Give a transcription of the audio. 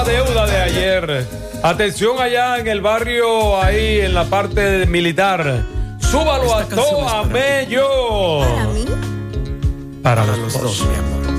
la deuda de ayer. Atención allá en el barrio, ahí en la parte militar. Súbalo a todo a mello. ¿Para mí? Para los dos, mi amor.